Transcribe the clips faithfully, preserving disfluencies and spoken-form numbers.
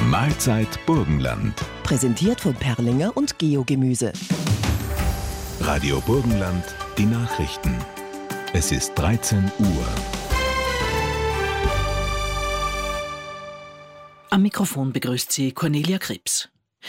Mahlzeit Burgenland. Präsentiert von Perlinger und Geo-Gemüse. Radio Burgenland, die Nachrichten. Es ist dreizehn Uhr. Am Mikrofon begrüßt sie Cornelia Krebs.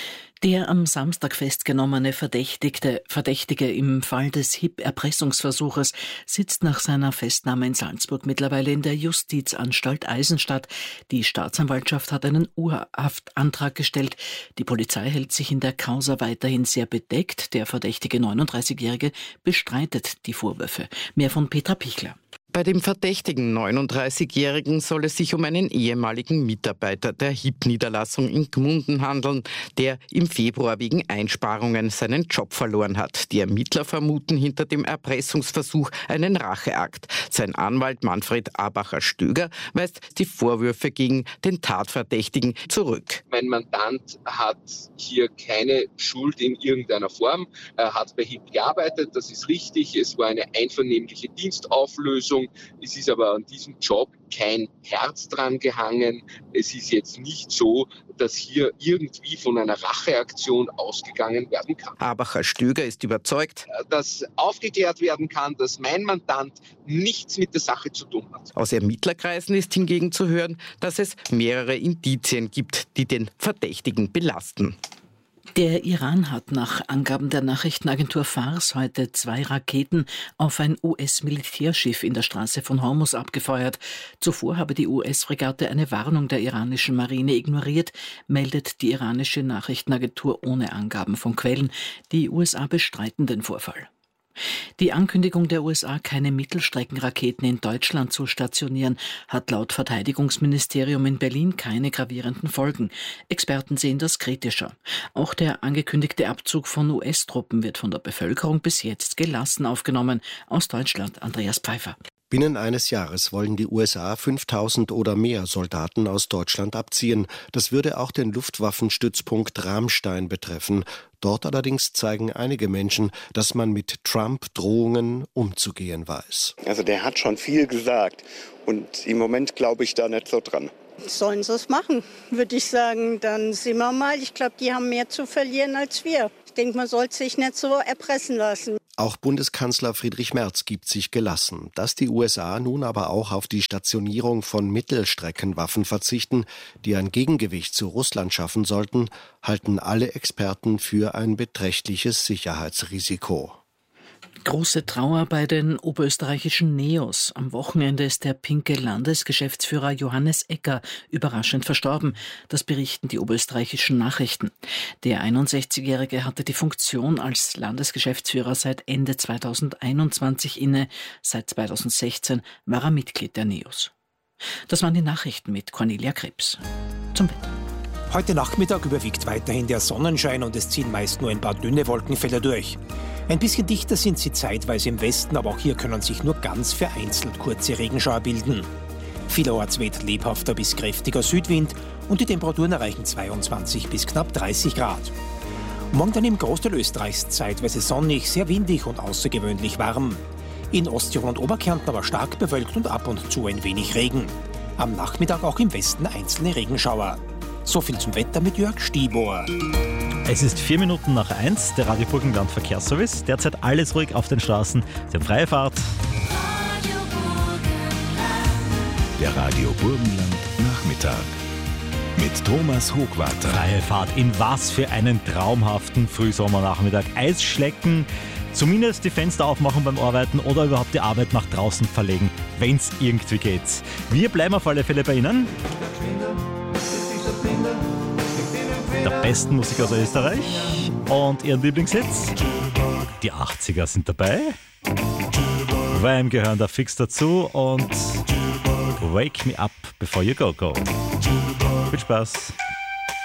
Der am Samstag festgenommene Verdächtigte, Verdächtige im Fall des H I P-Erpressungsversuches sitzt nach seiner Festnahme in Salzburg mittlerweile in der Justizanstalt Eisenstadt. Die Staatsanwaltschaft hat einen Urhaftantrag gestellt. Die Polizei hält sich in der Causa weiterhin sehr bedeckt. Der verdächtige neununddreißigjährige bestreitet die Vorwürfe. Mehr von Petra Pichler. Bei dem verdächtigen neununddreißigjährigen soll es sich um einen ehemaligen Mitarbeiter der H I P-Niederlassung in Gmunden handeln, der im Februar wegen Einsparungen seinen Job verloren hat. Die Ermittler vermuten hinter dem Erpressungsversuch einen Racheakt. Sein Anwalt Manfred Abacher-Stöger weist die Vorwürfe gegen den Tatverdächtigen zurück. Mein Mandant hat hier keine Schuld in irgendeiner Form. Er hat bei H I P gearbeitet, das ist richtig. Es war eine einvernehmliche Dienstauflösung. Es ist aber an diesem Job kein Herz dran gehangen. Es ist jetzt nicht so, dass hier irgendwie von einer Racheaktion ausgegangen werden kann. Abacher-Stöger ist überzeugt, dass aufgeklärt werden kann, dass mein Mandant nichts mit der Sache zu tun hat. Aus Ermittlerkreisen ist hingegen zu hören, dass es mehrere Indizien gibt, die den Verdächtigen belasten. Der Iran hat nach Angaben der Nachrichtenagentur Fars heute zwei Raketen auf ein U S-Militärschiff in der Straße von Hormuz abgefeuert. Zuvor habe die U S-Fregatte eine Warnung der iranischen Marine ignoriert, meldet die iranische Nachrichtenagentur ohne Angaben von Quellen. Die U S A bestreiten den Vorfall. Die Ankündigung der U S A, keine Mittelstreckenraketen in Deutschland zu stationieren, hat laut Verteidigungsministerium in Berlin keine gravierenden Folgen. Experten sehen das kritischer. Auch der angekündigte Abzug von U S-Truppen wird von der Bevölkerung bis jetzt gelassen aufgenommen. Aus Deutschland Andreas Pfeiffer. Binnen eines Jahres wollen die U S A fünftausend oder mehr Soldaten aus Deutschland abziehen. Das würde auch den Luftwaffenstützpunkt Ramstein betreffen. Dort allerdings zeigen einige Menschen, dass man mit Trump-Drohungen umzugehen weiß. Also der hat schon viel gesagt und im Moment glaube ich da nicht so dran. Sollen sie es machen, würde ich sagen. Dann sehen wir mal. Ich glaube, die haben mehr zu verlieren als wir. Ich denke, man sollte sich nicht so erpressen lassen. Auch Bundeskanzler Friedrich Merz gibt sich gelassen. Dass die U S A nun aber auch auf die Stationierung von Mittelstreckenwaffen verzichten, die ein Gegengewicht zu Russland schaffen sollten, halten alle Experten für ein beträchtliches Sicherheitsrisiko. Große Trauer bei den oberösterreichischen Neos. Am Wochenende ist der pinke Landesgeschäftsführer Johannes Ecker überraschend verstorben. Das berichten die oberösterreichischen Nachrichten. Der einundsechzigjährige hatte die Funktion als Landesgeschäftsführer seit Ende zweitausendeinundzwanzig inne. Seit zweitausendsechzehn war er Mitglied der Neos. Das waren die Nachrichten mit Cornelia Krebs. Zum Wetter. Heute Nachmittag überwiegt weiterhin der Sonnenschein und es ziehen meist nur ein paar dünne Wolkenfelder durch. Ein bisschen dichter sind sie zeitweise im Westen, aber auch hier können sich nur ganz vereinzelt kurze Regenschauer bilden. Vielerorts weht lebhafter bis kräftiger Südwind und die Temperaturen erreichen zweiundzwanzig bis knapp dreißig Grad. Morgen dann im Großteil Österreichs zeitweise sonnig, sehr windig und außergewöhnlich warm. In Osttirol und Oberkärnten aber stark bewölkt und ab und zu ein wenig Regen. Am Nachmittag auch im Westen einzelne Regenschauer. So viel zum Wetter mit Jörg Stiebohr. Es ist vier Minuten nach eins, der Radio Burgenland Verkehrsservice. Derzeit alles ruhig auf den Straßen. Sie haben freie Fahrt. Der Radio Burgenland Nachmittag mit Thomas Hochwarter. Freie Fahrt in was für einen traumhaften Frühsommernachmittag. Eisschlecken, zumindest die Fenster aufmachen beim Arbeiten oder überhaupt die Arbeit nach draußen verlegen, wenn es irgendwie geht. Wir bleiben auf alle Fälle bei Ihnen. Der besten Musik aus Österreich und Ihren Lieblingshits. Die achtziger sind dabei. Wham gehören da fix dazu und Wake Me Up Before You Go Go. Viel Spaß.